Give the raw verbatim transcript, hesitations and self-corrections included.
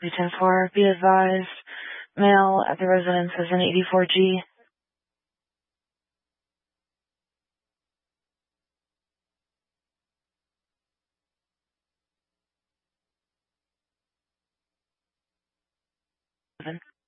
B ten four, be advised, male at the residence is in eighty-four G. Seven.